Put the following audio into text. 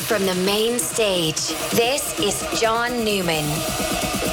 From the main stage, this is John Newman.